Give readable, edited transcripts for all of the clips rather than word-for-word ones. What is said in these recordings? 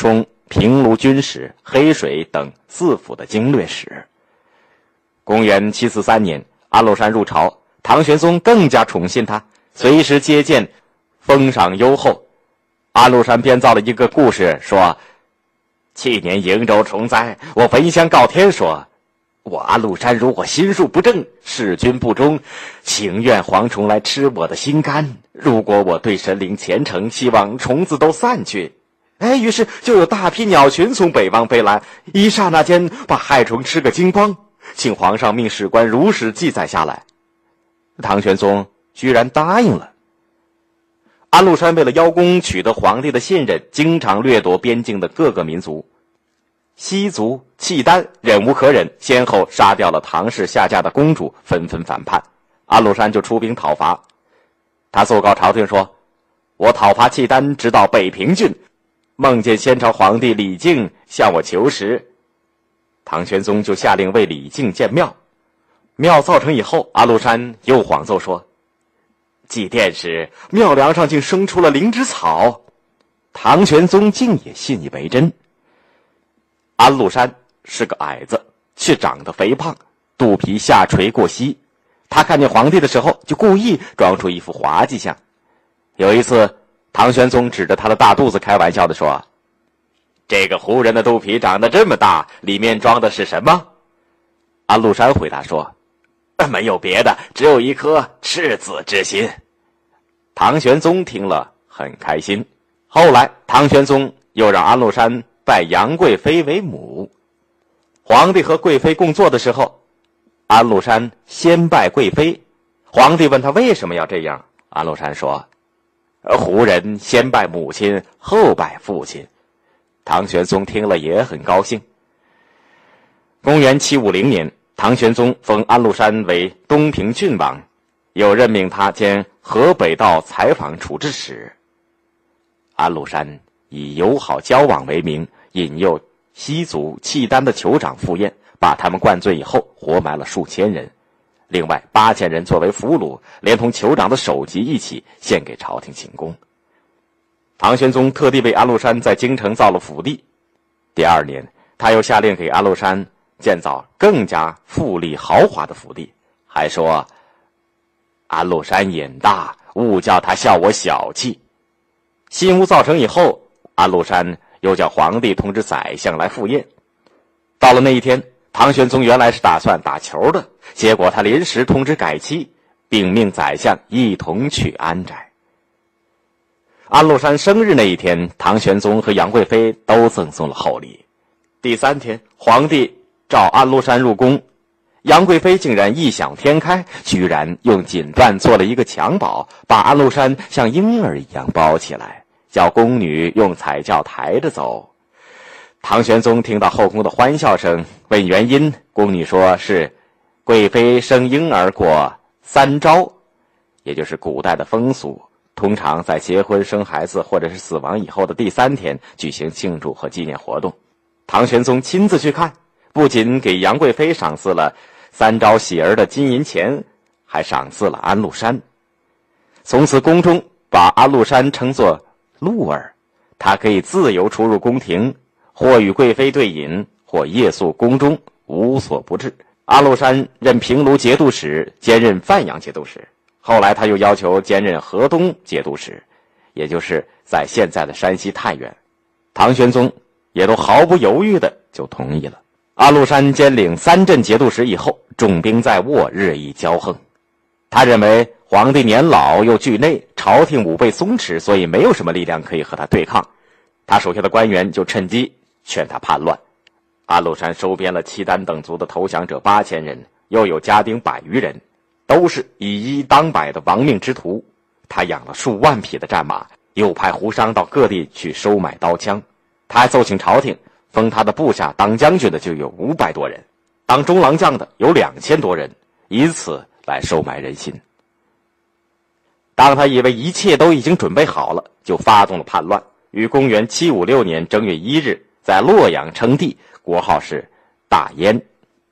充平卢军史、黑水等4府的经略使。公元743年，安禄山入朝，唐玄宗更加宠信他，随时接见，封赏优厚。安禄山编造了一个故事，说去年瀛州虫灾，我焚香告天说，我安禄山如果心术不正，弑君不忠，情愿蝗虫来吃我的心肝。如果我对神灵虔诚，希望虫子都散去。于是就有大批鸟群从北方飞来，一刹那间把害虫吃个精光，请皇上命史官如实记载下来。唐玄宗居然答应了。安禄山为了邀功，取得皇帝的信任，经常掠夺边境的各个民族。西族、契丹忍无可忍，先后杀掉了唐氏下嫁的公主，纷纷反叛。安禄山就出兵讨伐。他奏告朝廷说，我讨伐契丹直到北平郡，梦见先朝皇帝李靖向我求食。唐玄宗就下令为李靖建庙。庙造成以后，安禄山又谎奏说，祭奠时庙梁上竟生出了灵芝草。唐玄宗竟也信以为真。安禄山是个矮子，却长得肥胖，肚皮下垂过膝。他看见皇帝的时候，就故意装出一副滑稽相。有一次，唐玄宗指着他的大肚子开玩笑地说，这个胡人的肚皮长得这么大，里面装的是什么？安禄山回答说，没有别的，只有一颗赤子之心。唐玄宗听了很开心。后来唐玄宗又让安禄山拜杨贵妃为母。皇帝和贵妃共坐的时候，安禄山先拜贵妃。皇帝问他为什么要这样，安禄山说，胡人先拜母亲，后拜父亲。唐玄宗听了也很高兴。公元750年，唐玄宗封安禄山为东平郡王，又任命他兼河北道采访处置使。安禄山以友好交往为名，引诱西族、契丹的酋长赴宴，把他们灌醉以后活埋了数千人，另外8000人作为俘虏，连同酋长的首级一起献给朝廷请功。唐玄宗特地为安禄山在京城造了府邸。第2年，他又下令给安禄山建造更加富丽豪华的府邸，还说，安禄山眼大，勿叫他笑我小气。新屋造成以后，安禄山又叫皇帝通知宰相来赴宴。到了那一天，唐玄宗原来是打算打球的，结果他临时通知改期，并命宰相一同去安宅。安禄山生日那一天，唐玄宗和杨贵妃都赠送了厚礼。第3天，皇帝召安禄山入宫，杨贵妃竟然异想天开，居然用锦缎做了一个襁褓，把安禄山像婴儿一样抱起来，叫宫女用彩轿抬着走。唐玄宗听到后宫的欢笑声，问原因，宫女说是贵妃生婴儿过3朝，也就是古代的风俗，通常在结婚、生孩子或者是死亡以后的第3天举行庆祝和纪念活动。唐玄宗亲自去看，不仅给杨贵妃赏赐了3朝喜儿的金银钱，还赏赐了安禄山。从此宫中把安禄山称作禄儿，他可以自由出入宫廷，或与贵妃对饮，或夜宿宫中，无所不至。安禄山任平卢节度使，兼任范阳节度使。后来他又要求兼任河东节度使，也就是在现在的山西太原。唐玄宗也都毫不犹豫的就同意了。安禄山兼领3镇节度使以后，重兵在握，日益骄横。他认为皇帝年老又惧内，朝廷武备松弛，所以没有什么力量可以和他对抗。他手下的官员就趁机劝他叛乱。安禄山收编了契丹等族的投降者8000人，又有家丁100余人，都是以一当百的亡命之徒。他养了数万匹的战马，又派胡商到各地去收买刀枪。他还奏请朝廷，封他的部下当将军的就有500多人，当中郎将的有2000多人，以此来收买人心。当他以为一切都已经准备好了，就发动了叛乱，于公元756年正月1日在洛阳称帝，国号是大燕。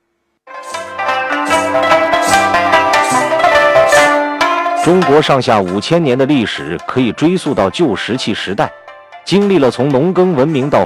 中国上下5000年的历史可以追溯到旧石器时代，经历了从农耕文明到